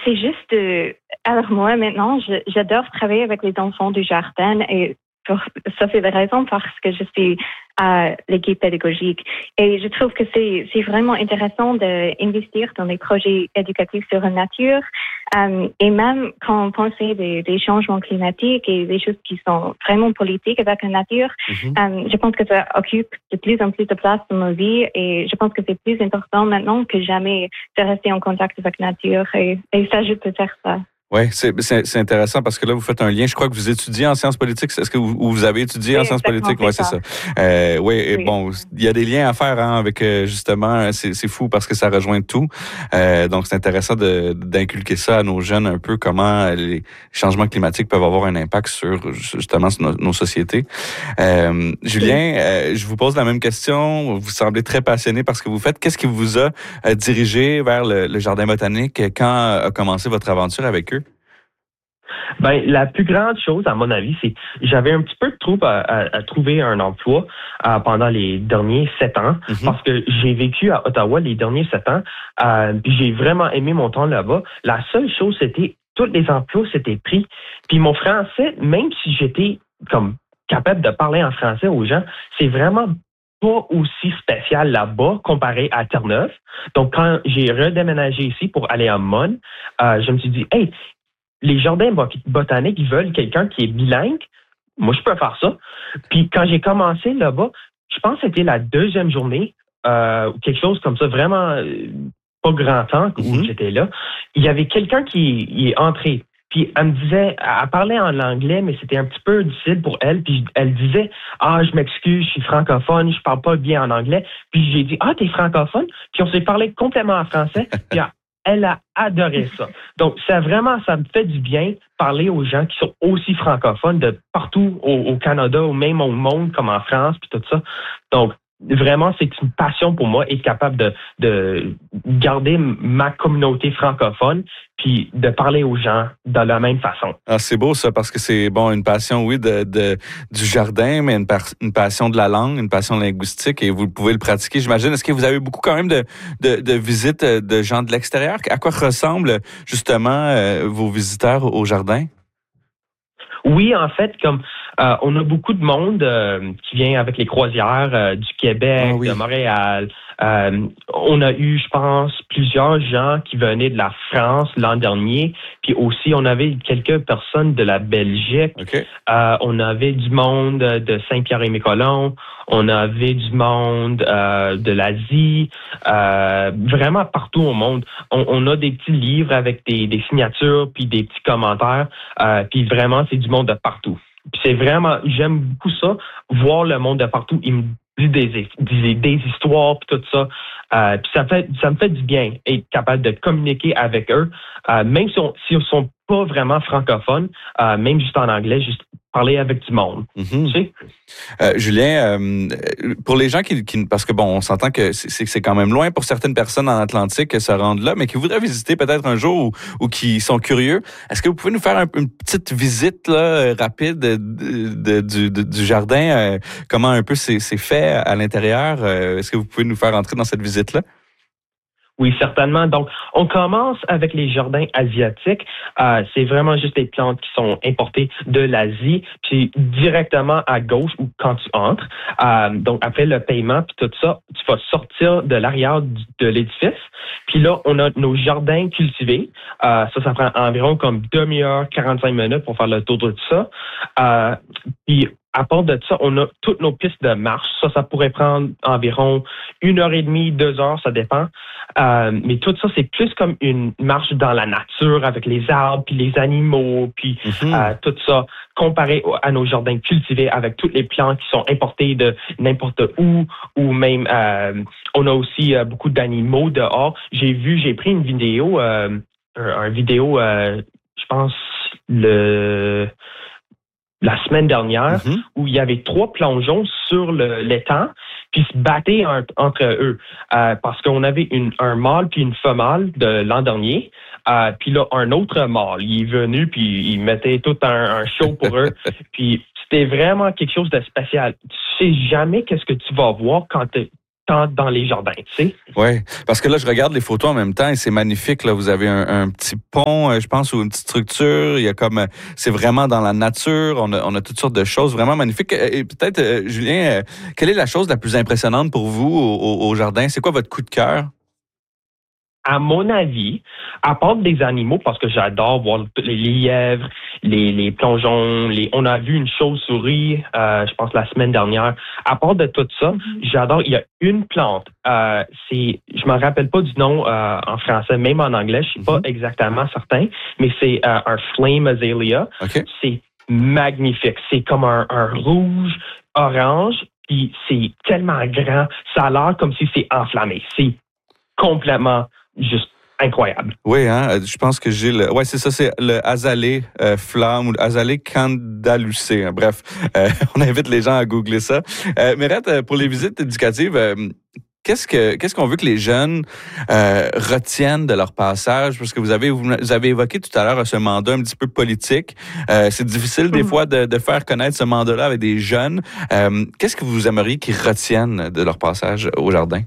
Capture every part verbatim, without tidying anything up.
c'est juste... Euh, alors moi, maintenant, je, j'adore travailler avec les enfants du jardin et pour, ça fait la raison parce que je suis à l'équipe pédagogique. Et je trouve que c'est, c'est vraiment intéressant d'investir dans les projets éducatifs sur la nature. Euh, et même quand on pense des, des changements climatiques et des choses qui sont vraiment politiques avec la nature, mm-hmm. euh, je pense que ça occupe de plus en plus de place dans nos vies et je pense que c'est plus important maintenant que jamais de rester en contact avec la nature et, et ça, je peux faire ça. Oui, c'est, c'est, c'est intéressant parce que là, vous faites un lien. Je crois que vous étudiez en sciences politiques. Est-ce que vous, vous avez étudié oui, en sciences politiques? Oui, c'est ça. Euh, oui, et oui, bon, il y a des liens à faire hein, avec euh, justement, c'est, c'est fou parce que ça rejoint tout. Euh, donc, c'est intéressant de, d'inculquer ça à nos jeunes un peu, comment les changements climatiques peuvent avoir un impact sur justement sur nos, nos sociétés. Euh, Julien, oui. euh, je vous pose la même question. Vous semblez très passionné par ce que vous faites. Qu'est-ce qui vous a euh, dirigé vers le, le Jardin botanique? Quand a commencé votre aventure avec eux? Ben, la plus grande chose, à mon avis, c'est j'avais un petit peu de trouble à, à, à trouver un emploi euh, pendant les derniers sept ans, mm-hmm. parce que j'ai vécu à Ottawa les derniers sept ans, euh, puis j'ai vraiment aimé mon temps là-bas. La seule chose, c'était tous les emplois s'étaient pris. Puis mon français, même si j'étais comme capable de parler en français aux gens, c'est vraiment pas aussi spécial là-bas comparé à Terre-Neuve. Donc, quand j'ai redéménagé ici pour aller à Mon, euh, je me suis dit, hey, les jardins botaniques, ils veulent quelqu'un qui est bilingue. Moi, je peux faire ça. Puis quand j'ai commencé là-bas, je pense que c'était la deuxième journée, euh, quelque chose comme ça, vraiment euh, pas grand temps où mm-hmm. j'étais là. Il y avait quelqu'un qui il est entré. Puis elle me disait, elle parlait en anglais, mais c'était un petit peu difficile pour elle. Puis elle disait, ah, je m'excuse, je suis francophone, je parle pas bien en anglais. Puis j'ai dit, ah, t'es francophone? Puis on s'est parlé complètement en français. Puis elle a adoré ça. Donc, ça vraiment, ça me fait du bien parler aux gens qui sont aussi francophones de partout au, au Canada ou même au monde, comme en France, puis tout ça. Donc, vraiment, c'est une passion pour moi être capable de, de garder ma communauté francophone puis de parler aux gens de la même façon. Ah, c'est beau ça, parce que c'est bon une passion, oui, de, de du jardin, mais une, par, une passion de la langue, une passion linguistique, et vous pouvez le pratiquer, j'imagine. Est-ce que vous avez beaucoup quand même de, de, de visites de gens de l'extérieur? À quoi ressemblent justement euh, vos visiteurs au jardin? Oui, en fait, comme euh, on a beaucoup de monde euh, qui vient avec les croisières euh, du Québec, oh oui. de Montréal. Euh, on a eu, je pense, plusieurs gens qui venaient de la France l'an dernier. Puis aussi, on avait quelques personnes de la Belgique. Okay. Euh, on avait du monde de Saint-Pierre-et-Miquelon. On avait du monde euh, de l'Asie. Euh, vraiment partout au monde. On, on a des petits livres avec des, des signatures puis des petits commentaires. Euh, puis vraiment, c'est du monde de partout. Puis c'est vraiment, j'aime beaucoup ça, voir le monde de partout. Il me dit des, des, des histoires puis tout ça. Euh, puis ça fait, ça me fait du bien être capable de communiquer avec eux, euh, même si on, si on sont pas vraiment francophones, euh, même juste en anglais, juste parler avec du monde. Mm-hmm. Tu sais? Euh, Julien, euh, pour les gens qui, qui, parce que bon, on s'entend que c'est, c'est quand même loin pour certaines personnes en Atlantique que se rendre là, mais qui voudraient visiter peut-être un jour ou, ou qui sont curieux, est-ce que vous pouvez nous faire un, une petite visite là, rapide de, de, de, du, du jardin, euh, comment un peu c'est, c'est fait à l'intérieur? Euh, est-ce que vous pouvez nous faire entrer dans cette visite-là? Oui, certainement. Donc, on commence avec les jardins asiatiques. Euh, c'est vraiment juste des plantes qui sont importées de l'Asie, puis directement à gauche ou quand tu entres. Euh, donc, après le paiement puis tout ça, tu vas sortir de l'arrière de l'édifice. Puis là, on a nos jardins cultivés. Euh, ça, ça prend environ comme demi-heure, quarante-cinq minutes pour faire le tour de tout ça. Euh, puis à part de ça, on a toutes nos pistes de marche. Ça, ça pourrait prendre environ une heure et demie, deux heures, ça dépend. Euh, mais tout ça, c'est plus comme une marche dans la nature avec les arbres, puis les animaux, puis mm-hmm. euh, tout ça, comparé à nos jardins cultivés avec toutes les plantes qui sont importées de n'importe où, ou même euh, on a aussi euh, beaucoup d'animaux dehors. J'ai vu, j'ai pris une vidéo, euh, un, un vidéo, euh, je pense, le... la semaine dernière, mm-hmm. où il y avait trois plongeons sur le, l'étang, puis se battaient un, entre eux. Euh, parce qu'on avait une, un mâle puis une femelle de l'an dernier. Euh, puis là, un autre mâle, il est venu, puis il mettait tout un, un show pour eux. Puis c'était vraiment quelque chose de spécial. Tu sais jamais qu'est-ce que tu vas voir quand tu temps dans les jardins, tu sais. Oui, parce que là, je regarde les photos en même temps et c'est magnifique. Là, vous avez un, un petit pont, je pense, ou une petite structure. Il y a comme, c'est vraiment dans la nature. On a, on a toutes sortes de choses vraiment magnifiques. Et peut-être, Julien, quelle est la chose la plus impressionnante pour vous au, au, au jardin? C'est quoi votre coup de cœur? À mon avis, à part des animaux, parce que j'adore voir les lièvres, les, les plongeons, les, on a vu une chauve-souris, euh, je pense la semaine dernière. À part de tout ça, mm-hmm. j'adore. Il y a une plante. Euh, c'est, je me rappelle pas du nom euh, en français, même en anglais, je suis mm-hmm. pas exactement certain, mais c'est euh, un flame azalea. Okay. C'est magnifique. C'est comme un, un rouge, orange, puis c'est tellement grand. Ça a l'air comme si c'est enflammé. C'est complètement juste incroyable. Oui, hein, je pense que j'ai le... Ouais, c'est ça, c'est le azalée euh, flamme ou le azalée candalucée. Hein. Bref, euh, on invite les gens à googler ça. Euh, Mérette, pour les visites éducatives, euh, qu'est-ce que qu'est-ce qu'on veut que les jeunes euh, retiennent de leur passage? Parce que vous avez vous avez évoqué tout à l'heure ce mandat un petit peu politique. Euh, c'est difficile des mmh. fois de, de faire connaître ce mandat-là avec des jeunes. Euh, qu'est-ce que vous aimeriez qu'ils retiennent de leur passage au jardin?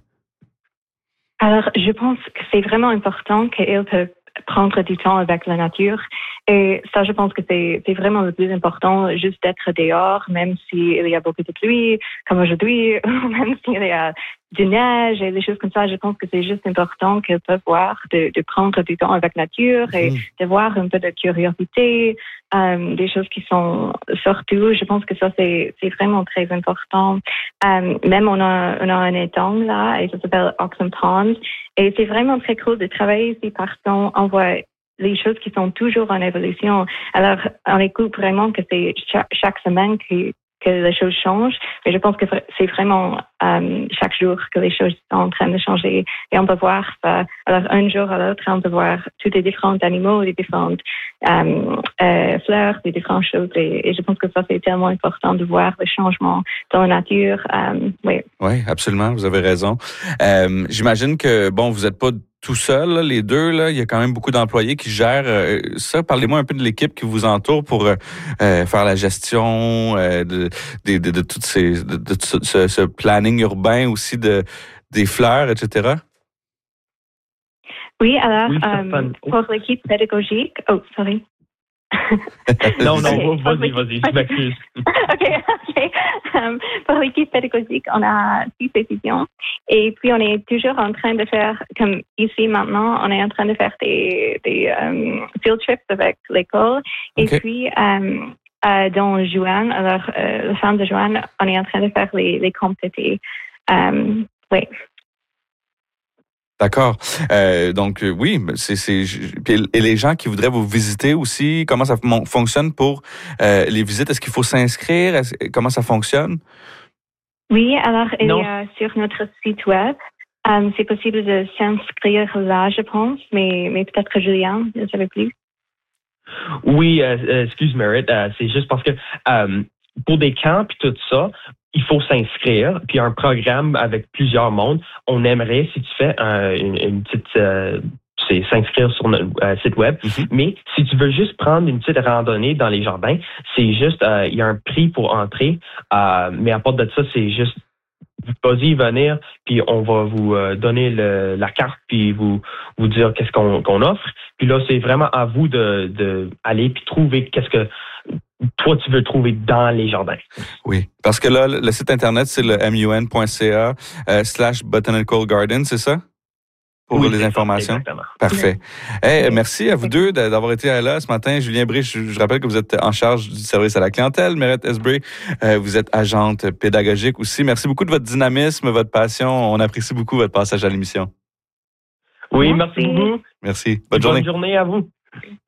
Alors, je pense que c'est vraiment important qu'ils peuvent prendre du temps avec la nature. Et ça, je pense que c'est, c'est vraiment le plus important, juste d'être dehors, même s'il y a beaucoup de pluie, comme aujourd'hui, ou même s'il y a du neige et des choses comme ça. Je pense que c'est juste important qu'ils peuvent voir, de, de prendre du temps avec la nature et mmh. de voir un peu de curiosité, euh, des choses qui sont surtout, je pense que ça, c'est, c'est vraiment très important. Euh, même on a, on a un étang là, et ça s'appelle Oxen Pond. Et c'est vraiment très cool de travailler ici parce qu'on on voit les choses qui sont toujours en évolution. Alors, on écoute vraiment que c'est chaque, chaque semaine que, que les choses changent, mais je pense que c'est vraiment euh, chaque jour que les choses sont en train de changer et on peut voir ça. Alors, un jour à l'autre, on peut voir tous les différents animaux, les différentes euh, euh, fleurs, les différentes choses et, et je pense que ça, c'est tellement important de voir le changement dans la nature. Euh, oui. Oui, absolument, vous avez raison. Euh, j'imagine que, bon, vous n'êtes pas tout seul, là, les deux, là, il y a quand même beaucoup d'employés qui gèrent euh, ça. Parlez-moi un peu de l'équipe qui vous entoure pour euh, faire la gestion euh, de, de, de, de toutes ces, de, de ce, ce planning urbain aussi de des fleurs, et cetera. Oui, alors oui, euh, pour l'équipe pédagogique, oh, sorry. non, non, okay. vas-y, vas-y, je m'excuse. OK, OK. Um, pour l'équipe pédagogique, on a six étudiants et puis on est toujours en train de faire, comme ici maintenant, on est en train de faire des, des um, field trips avec l'école et okay. puis um, euh, dans juin, alors euh, la fin de juin, on est en train de faire les, les complétés. Um, oui. D'accord. Euh, donc euh, oui, c'est c'est et les gens qui voudraient vous visiter aussi, comment ça fonctionne pour euh, les visites? Est-ce qu'il faut s'inscrire? Est-ce, comment ça fonctionne? Oui, alors il y a sur notre site web, um, c'est possible de s'inscrire là, je pense, mais mais peut-être Julien, je ne savais plus. Oui, euh, excuse Mérite, euh, c'est juste parce que euh, pour des camps et tout ça, il faut s'inscrire, puis un programme avec plusieurs mondes. On aimerait, si tu fais un, une, une petite... Euh, c'est s'inscrire sur notre euh, site web. Mm-hmm. Mais si tu veux juste prendre une petite randonnée dans les jardins, c'est juste... Euh, il y a un prix pour entrer, euh, mais à part de ça, c'est juste... Vas-y, venir, puis on va vous euh, donner le, la carte, puis vous vous dire qu'est-ce qu'on, qu'on offre. Puis là, c'est vraiment à vous de, de aller puis trouver qu'est-ce que toi, tu veux trouver dans les jardins. Oui, parce que là, le site Internet, c'est le mun.ca euh, slash botanical garden, c'est ça? Pour oui, les informations. Ça, exactement. Parfait. Hey, oui. Merci à vous deux d'avoir été là ce matin. Julien Brie, je, je rappelle que vous êtes en charge du service à la clientèle. Mérette Esbrey, euh, vous êtes agente pédagogique aussi. Merci beaucoup de votre dynamisme, votre passion. On apprécie beaucoup votre passage à l'émission. Oui, merci, merci beaucoup. Merci. Bonne journée. Bonne journée à vous.